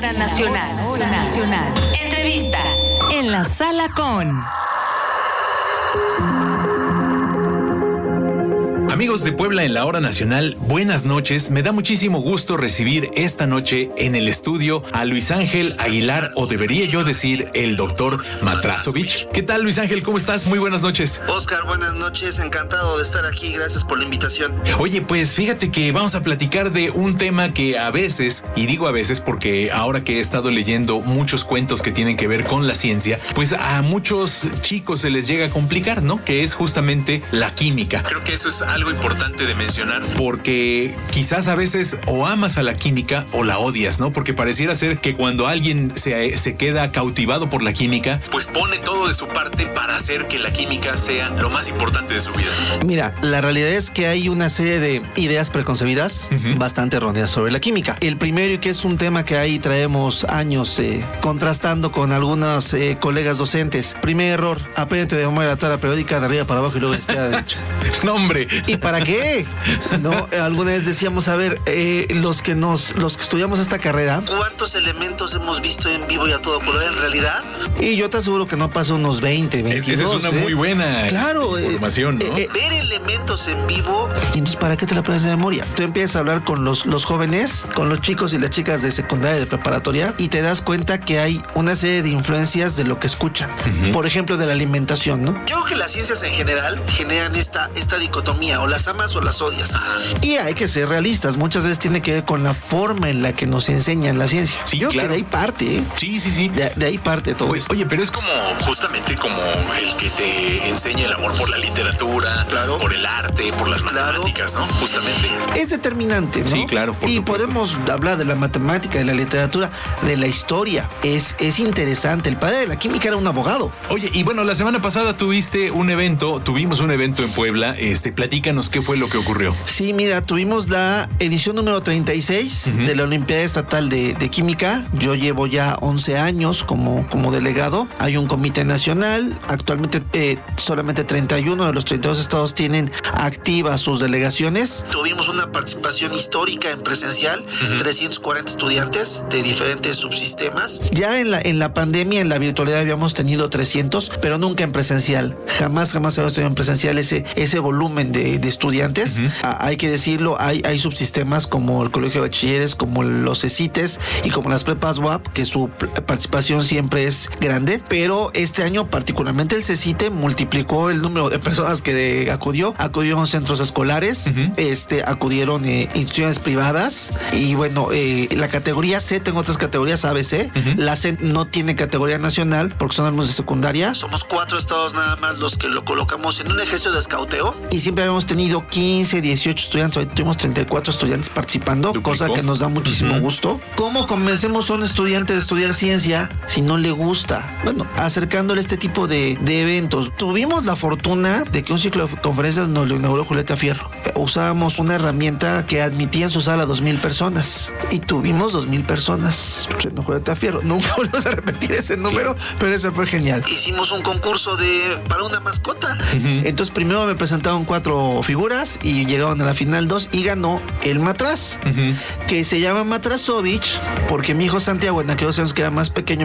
hora nacional. Entrevista en la sala con... Amigos de Puebla en la Hora Nacional, buenas noches. Me da muchísimo gusto recibir esta noche en el estudio a Luis Ángel Aguilar, o debería yo decir, el doctor Matrazovich. ¿Qué tal, Luis Ángel? ¿Cómo estás? Muy buenas noches. Oscar, buenas noches. Encantado de estar aquí. Gracias por la invitación. Oye, pues fíjate que vamos a platicar de un tema que a veces, y digo a veces porque ahora que he estado leyendo muchos cuentos que tienen que ver con la ciencia, pues a muchos chicos se les llega a complicar, ¿no? Que es justamente la química. Creo que eso es algo importante de mencionar, porque quizás a veces o amas a la química o la odias, ¿no? Porque pareciera ser que cuando alguien se queda cautivado por la química, pues pone todo de su parte para hacer que la química sea lo más importante de su vida. Mira, la realidad es que hay una serie de ideas preconcebidas bastante erróneas sobre la química. El primero, y que es un tema que ahí traemos años contrastando con algunos colegas docentes. Primer error: aprende de memoria la tabla periódica de arriba para abajo y luego de izquierda a derecha. No, hombre. ¿Y para qué? No, alguna vez decíamos, a ver, los que estudiamos esta carrera, ¿cuántos elementos hemos visto en vivo y a todo color en realidad? Y yo te aseguro que no pasa unos 20, 22. Esa es una muy buena información, ¿no? Ver elementos en vivo. ¿Y entonces para qué te la aprendes de memoria? Tú empiezas a hablar con los jóvenes, con los chicos y las chicas de secundaria y de preparatoria, y te das cuenta que hay una serie de influencias de lo que escuchan. Por ejemplo, de la alimentación, ¿no? Yo creo que las ciencias en general generan esta dicotomía: o las amas o las odias. Y hay que ser realistas. Muchas veces tiene que ver con la forma en la que nos enseñan la ciencia. Sí, yo claro. creo que de ahí parte, ¿eh? Sí. De ahí parte todo esto. Oye, pero es como justamente como el que te enseña el amor por la literatura, claro, por el arte, por las matemáticas, ¿no? Justamente. Es determinante, ¿no? Sí, claro. Y podemos hablar de la matemática, de la literatura, de la historia. Es interesante. El padre de la química era un abogado. Oye, y bueno, la semana pasada tuvimos un evento en Puebla. Platícanos qué fue lo que ocurrió. Sí, mira, tuvimos la edición número 36 de la Olimpiada Estatal de Química. Yo llevo ya 11 años como delegado. Hay un comité nacional. Actualmente solamente 31 de los 32 estados tienen activas sus delegaciones. Tuvimos una participación histórica en presencial, 340 estudiantes de diferentes subsistemas. Ya en la pandemia, en la virtualidad, habíamos tenido 300, pero nunca en presencial. Jamás habíamos tenido en presencial ese volumen de estudiantes. Hay que decirlo, hay subsistemas como el Colegio de Bachilleres, como los CECITES y como las prepas UAP, que su participación siempre es grande, pero este año particularmente el CECITE multiplicó el número de personas que acudieron centros escolares, acudieron instituciones privadas, y bueno, la categoría C, tengo otras categorías A, B, C. La C no tiene categoría nacional porque son alumnos de secundaria. Somos 4 estados nada más los que lo colocamos en un ejercicio de escauteo, y siempre habíamos tenido 15, 18 estudiantes. Hoy tuvimos 34 estudiantes participando, cosa que nos da muchísimo gusto. ¿Cómo convencemos a un estudiante de estudiar ciencia si no le gusta? Bueno, acercándole este tipo de eventos. Tuvimos la fortuna de que un ciclo de conferencias nos lo inauguró Julieta Fierro. Usábamos una herramienta que admitía en su sala 2,000 personas, y tuvimos 2,000 personas en Julieta Fierro. Nunca volvemos a repetir ese número, pero eso fue genial. Hicimos un concurso para una mascota. Entonces primero me presentaron 4 figuras y llegaron a la final 2 y ganó el Matraz, que se llama Matrazovich porque mi hijo Santiago, en aquellos años que era más pequeño,